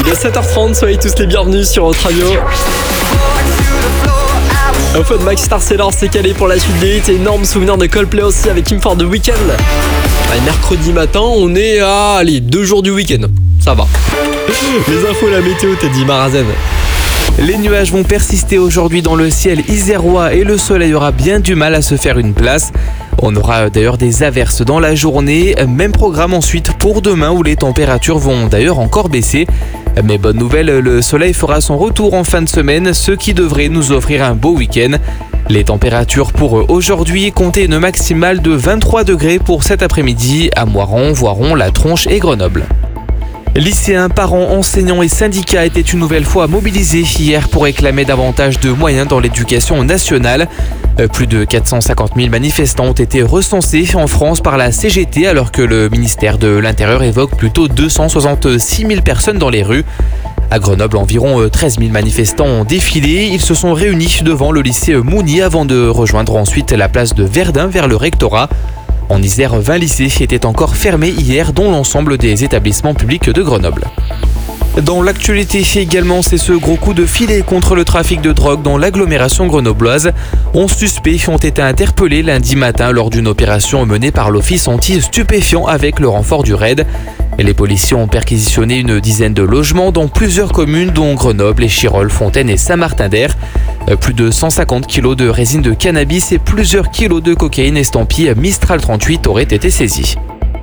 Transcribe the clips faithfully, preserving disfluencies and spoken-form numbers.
Il est sept heures trente, soyez tous les bienvenus sur votre radio. Au feu de Max Star Sailor, c'est calé pour la suite des hits. Énorme souvenir de Coldplay aussi avec Kim for the Weekend. Allez, mercredi matin, on est à allez, deux jours du week-end. Ça va. Les infos, la météo, Teddy Marazen. Les nuages vont persister aujourd'hui dans le ciel isérois et le soleil aura bien du mal à se faire une place. On aura d'ailleurs des averses dans la journée. Même programme ensuite pour demain où les températures vont d'ailleurs encore baisser. Mais bonne nouvelle, le soleil fera son retour en fin de semaine, ce qui devrait nous offrir un beau week-end. Les températures pour aujourd'hui comptaient une maximale de vingt-trois degrés pour cet après-midi à Moiron, Voiron, La Tronche et Grenoble. Lycéens, parents, enseignants et syndicats étaient une nouvelle fois mobilisés hier pour réclamer davantage de moyens dans l'éducation nationale. Plus de quatre cent cinquante mille manifestants ont été recensés en France par la C G T alors que le ministère de l'Intérieur évoque plutôt deux cent soixante-six mille personnes dans les rues. À Grenoble, environ treize mille manifestants ont défilé. Ils se sont réunis devant le lycée Mounier avant de rejoindre ensuite la place de Verdun vers le rectorat. En Isère, vingt lycées étaient encore fermés hier, dont l'ensemble des établissements publics de Grenoble. Dans l'actualité également, c'est ce gros coup de filet contre le trafic de drogue dans l'agglomération grenobloise. onze suspects ont été interpellés lundi matin lors d'une opération menée par l'Office anti-stupéfiants avec le renfort du raid. Les policiers ont perquisitionné une dizaine de logements dans plusieurs communes dont Grenoble, Échirolles, Fontaine et Saint-Martin-d'Air. Plus de cent cinquante kilos de résine de cannabis et plusieurs kilos de cocaïne estampillée Mistral trente-huit auraient été saisis.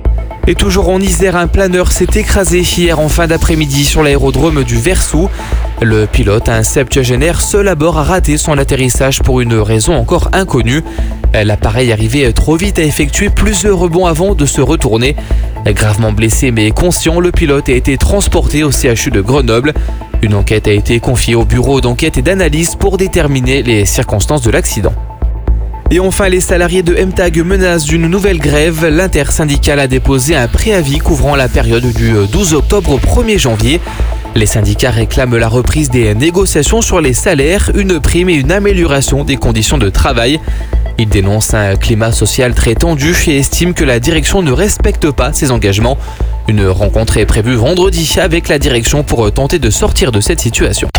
Et toujours en Isère, un planeur s'est écrasé hier en fin d'après-midi sur l'aérodrome du Versou. Le pilote, un septuagénaire seul à bord, a raté son atterrissage pour une raison encore inconnue. L'appareil arrivait trop vite à effectuer plusieurs rebonds avant de se retourner. Gravement blessé mais conscient, le pilote a été transporté au C H U de Grenoble. Une enquête a été confiée au bureau d'enquête et d'analyse pour déterminer les circonstances de l'accident. Et enfin, les salariés de M TAG menacent d'une nouvelle grève. L'intersyndicale a déposé un préavis couvrant la période du douze octobre au premier janvier. Les syndicats réclament la reprise des négociations sur les salaires, une prime et une amélioration des conditions de travail. Ils dénoncent un climat social très tendu et estiment que la direction ne respecte pas ses engagements. Une rencontre est prévue vendredi avec la direction pour tenter de sortir de cette situation.